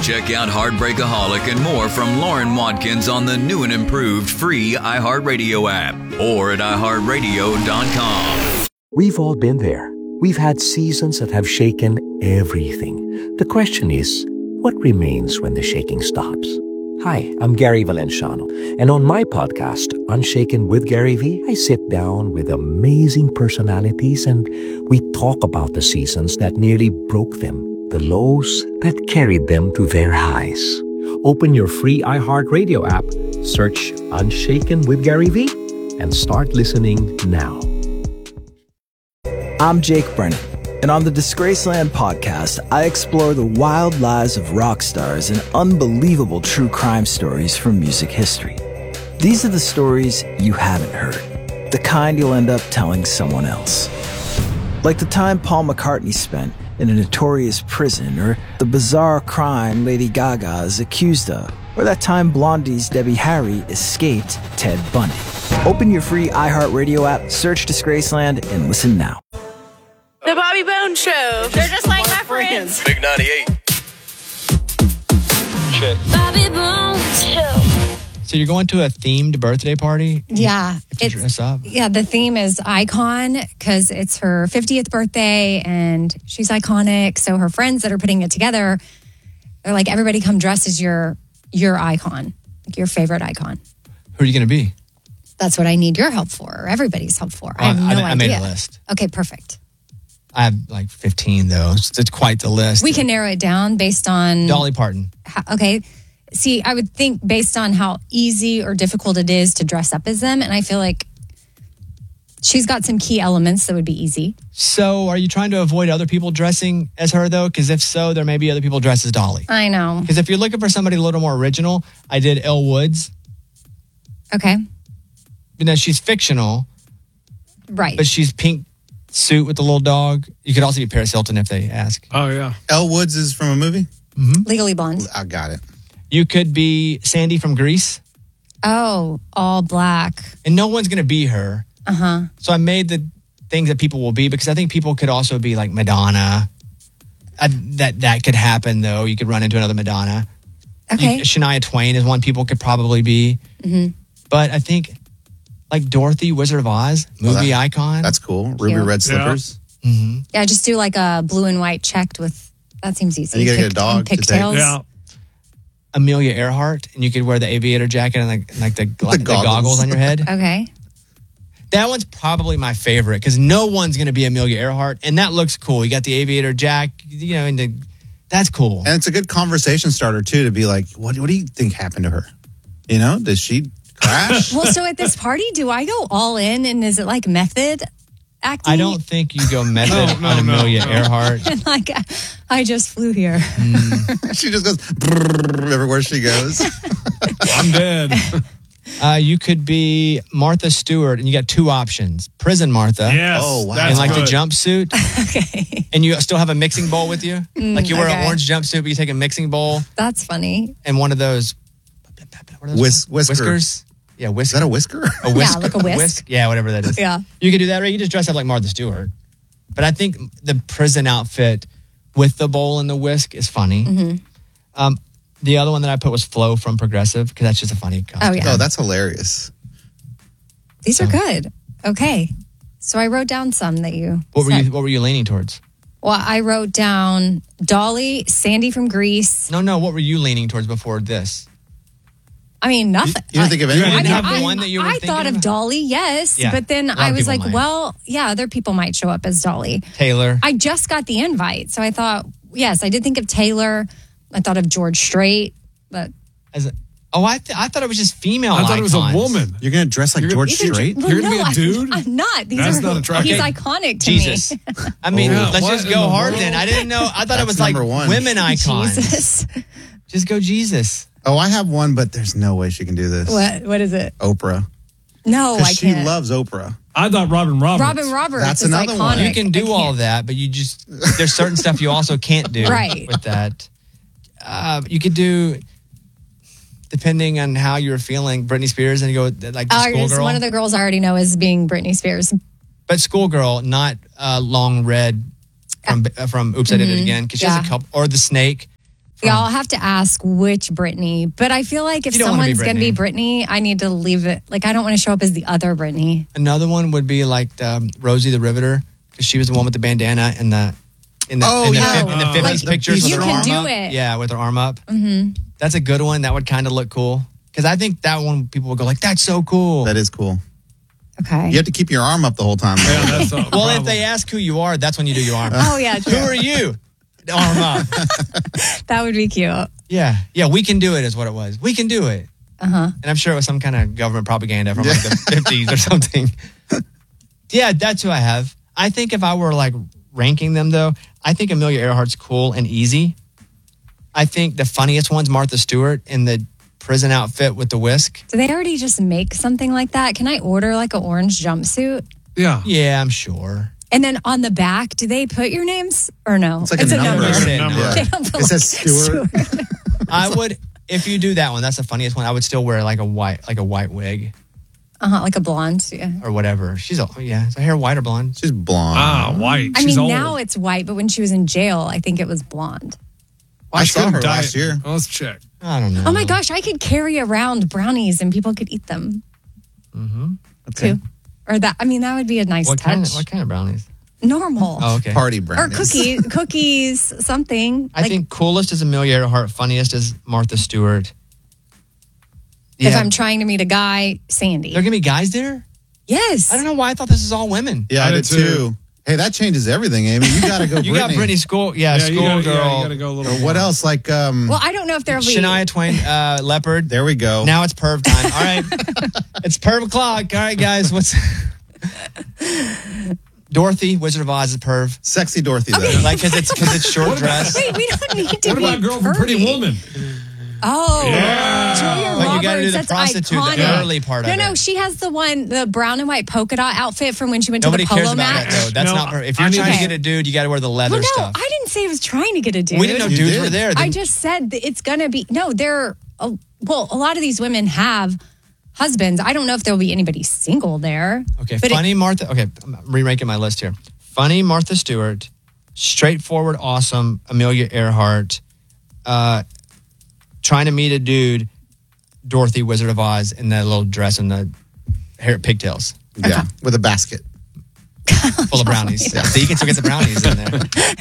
Check out Heartbreakaholic and more from Lauren Watkins on the new and improved free iHeartRadio app or at iHeartRadio.com. We've all been there. We've had seasons that have shaken everything. The question is, what remains when the shaking stops? Hi, I'm Gary Valenciano, and on my podcast, Unshaken with Gary V, I sit down with amazing personalities and we talk about the seasons that nearly broke them, the lows that carried them to their highs. Open your free iHeartRadio app, search Unshaken with Gary V, and start listening now. I'm Jake Brennan, and on the Disgraceland podcast, I explore the wild lives of rock stars and unbelievable true crime stories from music history. These are the stories you haven't heard, the kind you'll end up telling someone else. Like the time Paul McCartney spent in a notorious prison, or the bizarre crime Lady Gaga is accused of, or that time Blondie's Debbie Harry escaped Ted Bundy. Open your free iHeartRadio app, search Disgraceland, and listen now. The Bobby Bones Show. They're just like my friends. Big 98. Shit. Bobby Bones Show. So you're going to a themed birthday party? Yeah. Dress up? Yeah, the theme is Icon because it's her 50th birthday and she's iconic. So her friends that are putting it together, they're like, everybody come dress as your icon, like your favorite icon. Who are you going to be? That's what I need your help for, or everybody's help for. I have no idea. I made a list. Okay, perfect. I have like 15 though. It's quite the list. We can narrow it down based on... Dolly Parton. Okay. See, I would think based on how easy or difficult it is to dress up as them. And I feel like she's got some key elements that would be easy. So are you trying to avoid other people dressing as her though? Because if so, there may be other people dressed as Dolly. I know. Because if you're looking for somebody a little more original, I did Elle Woods. Okay. You know, she's fictional. Right. But she's pink suit with the little dog. You could also be Paris Hilton if they ask. Oh, yeah. Elle Woods is from a movie? Mm-hmm. Legally Blonde. I got it. You could be Sandy from Grease. Oh, all black. And no one's going to be her. Uh-huh. So I made the things that people will be because I think people could also be like Madonna. That could happen, though. You could run into another Madonna. Okay. Shania Twain is one people could probably be. Mm-hmm. But I think like Dorothy, Wizard of Oz, movie icon. That's cool. Ruby Cute. red slippers. Yeah. Mm-hmm. Yeah, just do like a blue and white checked with, that seems easy. And you gotta get a dog to take. Pigtails. Yeah. Amelia Earhart, and you could wear the aviator jacket and like the goggles on your head. Okay. That one's probably my favorite because no one's going to be Amelia Earhart, and that looks cool. You got the aviator jacket, you know, and that's cool. And it's a good conversation starter, too, to be like, what do you think happened to her? You know, does she crash? Well, so at this party, do I go all in and is it like method acting? I don't think you go method on Amelia Earhart. And like, I just flew here. She just goes brrr everywhere she goes. I'm dead. You could be Martha Stewart, and you got two options. Prison Martha. Yes. Oh, wow. In like good. the jumpsuit. Okay. And you still have a mixing bowl with you? Like you wear okay. an orange jumpsuit, but you take a mixing bowl That's funny. and one of those... what are those called? Whiskers? Yeah, Is whisker. that a whisker? A whisk? Yeah, like a whisk. Yeah, whatever that is. Yeah. You could do that, right? You just dress up like Martha Stewart. But I think the prison outfit with the bowl and the whisk is funny. Mm-hmm. The other one that I put was Flo from Progressive because that's just a funny costume. Oh, yeah. Oh, that's hilarious. These are good. Okay. So I wrote down some that you What said. were you leaning towards? Well, I wrote down Dolly, Sandy from Grease. No. What were you leaning towards before this? I mean, nothing. You didn't think of anything? You I, didn't mean, have one that you were I thinking thought of of? Dolly, yes. Yeah. But then A lot I of was people like, might. well, yeah, other people might show up as Dolly. Taylor. I just got the invite. So I thought, yes, I did think of Taylor. I thought of George Strait. But I thought it was just female I thought it was a icons. woman. You're going to dress like George Strait? You're going to be a dude? I'm not. These That's are, not attractive. He's Okay. iconic to Jesus. me. I mean, Yeah, let's what just in go the hard world? then. I didn't know. I thought it was like number one. women icons. Jesus. Just go Jesus. Oh, I have one, but there's no way she can do this. What is it? Oprah. No, I Because she can't. loves Oprah. I thought Robin Roberts. Robin Roberts That's is another iconic. one. You can do I all can't. that, but there's certain stuff you also can't do Right. with that. You could do, depending on how you're feeling, Britney Spears and you go like the schoolgirl. One of the girls I already know is being Britney Spears. But schoolgirl, not Long Red from Oops, I Did It Again. Because she has a couple, or the snake Yeah, I'll have to ask which Britney, but I feel like if You don't wanna be someone's going to be Britney, I need to leave it. Like, I don't want to show up as the other Britney. Another one would be like Rosie the Riveter, because she was the one with the bandana and in the 50s Like, pictures with you her can arm do up. it. Yeah, with her arm up. Mm-hmm. That's a good one. That would kind of look cool. Because I think that one, people would go like, that's so cool. That is cool. Okay. You have to keep your arm up the whole time. Yeah, that's a Well, problem. if they ask who you are, that's when you do your arm. Oh, yeah, Who true. are you? Arm up. That would be cute. Yeah. Yeah, we can do it is what it was. We can do it. Uh-huh. And I'm sure it was some kind of government propaganda from like the 50s or something. Yeah, that's who I have. I think if I were like ranking them though, I think Amelia Earhart's cool and easy. I think the funniest one's Martha Stewart in the prison outfit with the whisk. Do they already just make something like that? Can I order like an orange jumpsuit? Yeah. Yeah, I'm sure. And then on the back, do they put your names or no? It's like a number. It's a Yeah. number. Yeah. They don't put It says Stewart. I would, if you do that one, that's the funniest one. I would still wear like a white wig Like a blonde. Yeah. or whatever. Is her hair white or blonde? She's blonde. Ah, white. I She's mean, old. now it's white, but when she was in jail, I think it was blonde. I saw her Couldn't dye last it. year. Well, let's check. I don't know. Oh my gosh, I could carry around brownies and people could eat them Okay. too. Or that, I mean, that would be a nice What touch. kind of brownies? Normal. Oh, okay. Party Or brownies. cookies, something. I think coolest is Amelia Earhart, funniest is Martha Stewart. If Yeah. I'm trying to meet a guy, Sandy. There are going to be guys there? Yes. I don't know why I thought this is all women. Yeah, I did too. Hey, that changes everything, Amy. You got to go You got Britney School. Yeah, you gotta, schoolgirl. you gotta go a little Or what more. else? Like, Well, I don't know if there'll be. Shania Twain, Leopard. there we go. Now it's perv time. All right. It's perv o'clock. All right, guys. What's Dorothy, Wizard of Oz is perv. Sexy Dorothy, though. Like, because it's short dress. Wait, we don't need to What be about Girl from Pretty pervy. Woman? Oh, Yeah. Julia But you gotta do Roberts, the that's prostitute, iconic. the early part of No, it. she has the brown and white polka dot outfit from when she went Nobody to the cares polo about match. that, though. That's No, not perv. If you're I need trying to to- get a dude, you got to wear the leather Well, no, stuff. I didn't say I was trying to get a dude. We didn't know You dudes did. were there. I just said that it's going to be. No, a lot of these women have husbands. I don't know if there'll be anybody single there. Okay, But funny Martha. Okay, I'm re-ranking my list here. Funny Martha Stewart, straightforward, awesome Amelia Earhart, trying to meet a dude, Dorothy, Wizard of Oz, in that little dress and the hair pigtails, Yeah, with a basket. full of brownies. So you can still get the brownies in there.